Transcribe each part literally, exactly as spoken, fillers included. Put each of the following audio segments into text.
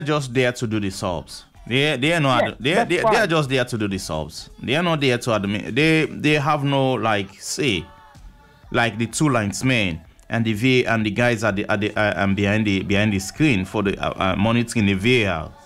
just there to do the subs. They they are not Yeah, they that's they, they fine. are just there to do the subs. They are not there to admit. They they have no like say, like the two linesmen and the V and the guys at the at the uh, um, behind the behind the screen for the uh, uh, monitoring the V A R.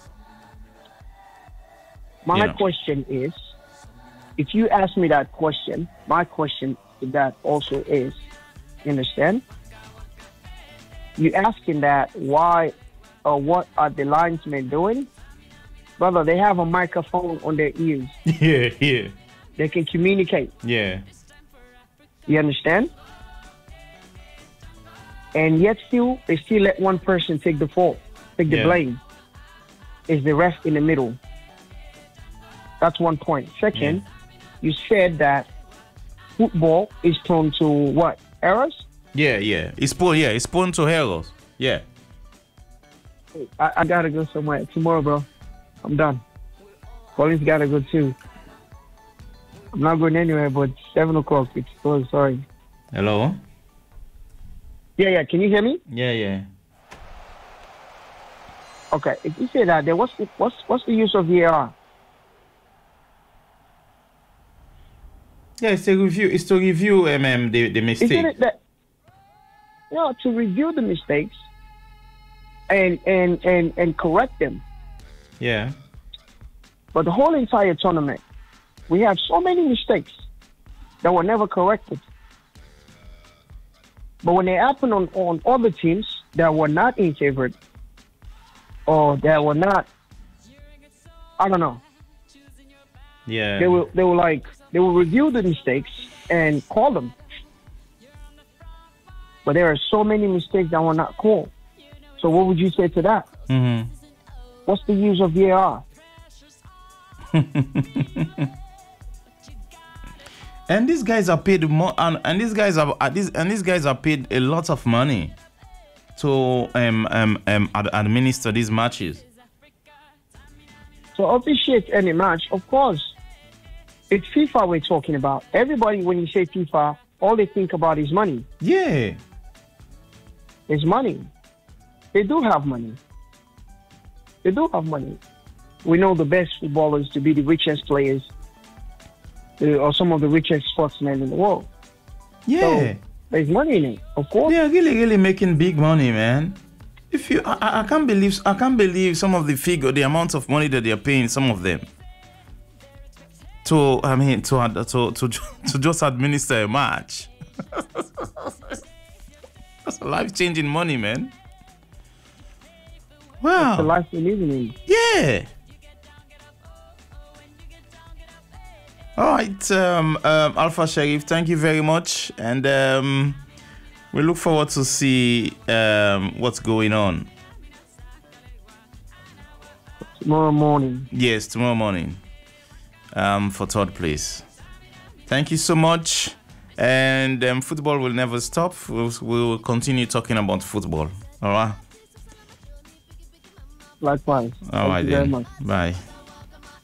My You know. question is, if you ask me that question, my question to that also is, you understand? You asking that why or what are the linesmen doing? Brother, they have a microphone on their ears. Yeah, yeah, They can communicate. yeah. You understand? And yet still, they still let one person take the fault, take the Yeah. blame. Is the ref in the middle? That's one point. Second, you said that football is prone to what? Errors? Yeah, yeah. It's prone. Yeah, it's prone to errors. Yeah. I, I gotta go somewhere tomorrow, bro. I'm done. Collins gotta go too. I'm not going anywhere, but seven o'clock. It's oh, sorry. Hello. Yeah, yeah. Can you hear me? Yeah, yeah. Okay. If you say that, then what's the, what's what's the use of V A R? Yeah, it's to review. It's to review um, um the the mistake. Isn't it that? You know, to review the mistakes and and and and correct them. Yeah. But the whole entire tournament, we have so many mistakes that were never corrected. But when they happen on, on other teams that were not in favored or that were not, I don't know, Yeah. they will they will like they will review the mistakes and call them. But there are so many mistakes that were not called. So what would you say to that? Mm-hmm. What's the use of V A R? And these guys are paid more, and, and these guys are uh, these and these guys are paid a lot of money to um um um ad- administer these matches. To officiate any match, of course, it's FIFA we're talking about. Everybody, when you say FIFA, all they think about is money. Yeah. It's money. They do have money. They do have money. We know the best footballers to be the richest players uh, or some of the richest sportsmen in the world. Yeah. So there's money in it, of course. They are really, really making big money, man. If you, I, I- I can't believe, I can't believe some of the figure, the amount of money that they are paying some of them to, I mean, to ad- to to to just administer a match. That's life-changing money, man. It's the Wow. life we live in. Yeah. All right, um, um, Alpha Sheriff, thank you very much, and um, we look forward to see um, what's going on. Tomorrow morning. Yes, tomorrow morning, um, for third place. Thank you so much, and um, football will never stop. We'll, we'll continue talking about football. All right. Likewise. All Thank right you very then. much. Bye.